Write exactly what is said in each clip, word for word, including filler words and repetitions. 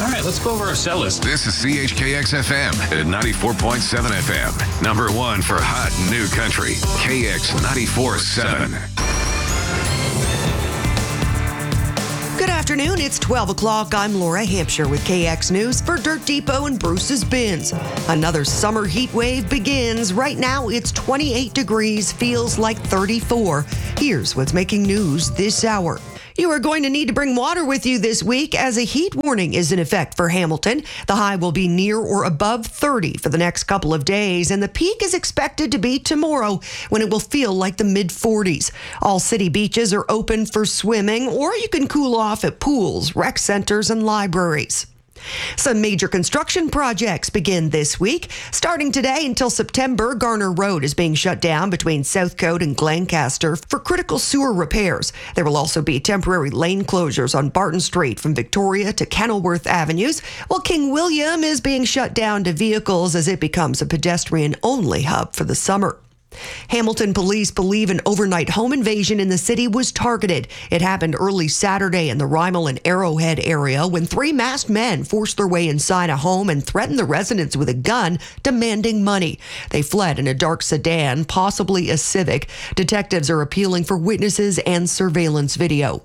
All right, let's go over our cell list. This is C H K X F M at ninety-four point seven F M. Number one for hot new country. K X ninety-four point seven. Good afternoon. It's twelve o'clock. I'm Laura Hampshire with K X News for Dirt Depot and Bruce's Bins. Another summer heat wave begins. Right now, it's twenty-eight degrees, feels like thirty-four. Here's what's making news this hour. You are going to need to bring water with you this week as a heat warning is in effect for Hamilton. The high will be near or above thirty for the next couple of days, and the peak is expected to be tomorrow when it will feel like the mid forties. All city beaches are open for swimming, or you can cool off at pools, rec centers, and libraries. Some major construction projects begin this week. Starting today until September, Garner Road is being shut down between Southcote and Glencaster for critical sewer repairs. There will also be temporary lane closures on Barton Street from Victoria to Kenilworth Avenues, while King William is being shut down to vehicles as it becomes a pedestrian-only hub for the summer. Hamilton police believe an overnight home invasion in the city was targeted. It happened early Saturday in the Rymel and Arrowhead area when three masked men forced their way inside a home and threatened the residents with a gun, demanding money. They fled in a dark sedan, possibly a Civic. Detectives are appealing for witnesses and surveillance video.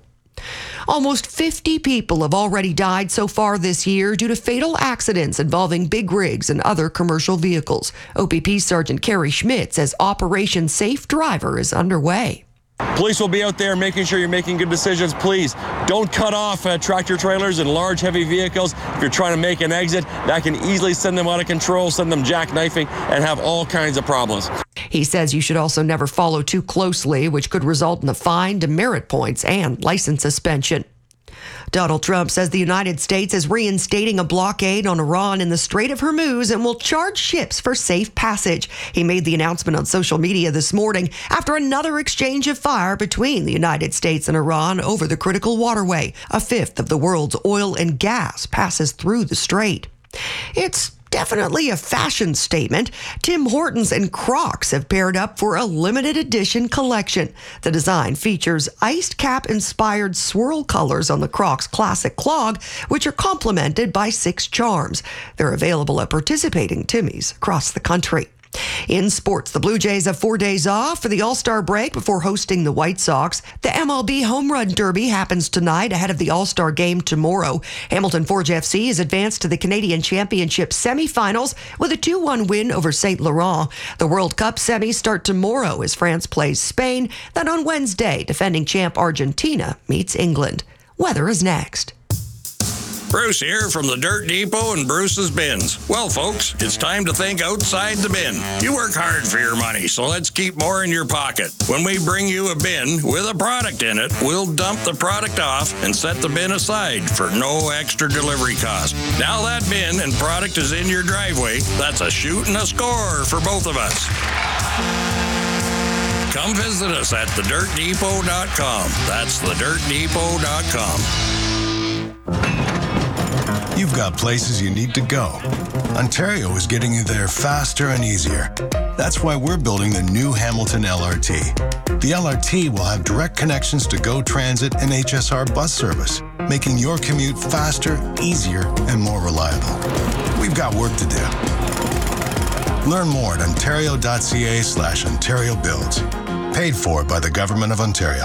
Almost fifty people have already died so far this year due to fatal accidents involving big rigs and other commercial vehicles. O P P Sergeant Kerry Schmidt says Operation Safe Driver is underway. Police will be out there making sure you're making good decisions. Please don't cut off uh, tractor trailers and large heavy vehicles. If you're trying to make an exit, that can easily send them out of control, send them jackknifing, and have all kinds of problems. He says you should also never follow too closely, which could result in a fine, demerit points, and license suspension. Donald Trump says the United States is reinstating a blockade on Iran in the Strait of Hormuz and will charge ships for safe passage. He made the announcement on social media this morning after another exchange of fire between the United States and Iran over the critical waterway. A fifth of the world's oil and gas passes through the strait. It's definitely a fashion statement. Tim Hortons and Crocs have paired up for a limited edition collection. The design features iced cap-inspired swirl colors on the Crocs classic clog, which are complemented by six charms. They're available at participating Timmy's across the country. In sports, the Blue Jays have four days off for the All-Star break before hosting the White Sox. The M L B Home Run Derby happens tonight ahead of the All-Star game tomorrow. Hamilton Forge F C is advanced to the Canadian Championship semifinals with a two one win over Saint Laurent. The World Cup semis start tomorrow as France plays Spain. Then on Wednesday, defending champ Argentina meets England. Weather is next. Bruce here from the Dirt Depot and Bruce's Bins. Well, folks, it's time to think outside the bin. You work hard for your money, so let's keep more in your pocket. When we bring you a bin with a product in it, we'll dump the product off and set the bin aside for no extra delivery cost. Now that bin and product is in your driveway, that's a shoot and a score for both of us. Come visit us at the dirt depot dot com. That's the dirt depot dot com. You've got places you need to go. Ontario is getting you there faster and easier. That's why we're building the new Hamilton L R T. The L R T will have direct connections to GO Transit and H S R bus service, making your commute faster, easier, and more reliable. We've got work to do. Learn more at ontario.ca slash Ontario Builds. Paid for by the Government of Ontario.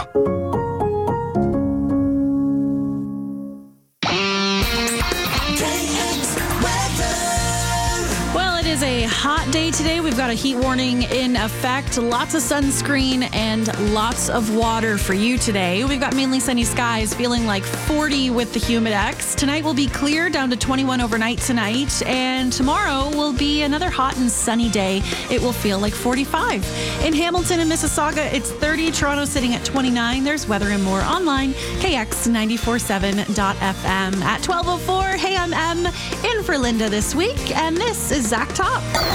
It is a hot day today. We've got a heat warning in effect. Lots of sunscreen and lots of water for you today. We've got mainly sunny skies, feeling like forty with the Humidex. Tonight will be clear, down to twenty-one overnight tonight. And tomorrow will be another hot and sunny day. It will feel like forty-five. In Hamilton and Mississauga, it's thirty. Toronto sitting at twenty-nine. There's weather and more online, K X ninety-four point seven dot F M. At twelve oh four, hey, I'm Em, in for Linda this week. And this is Zach Top.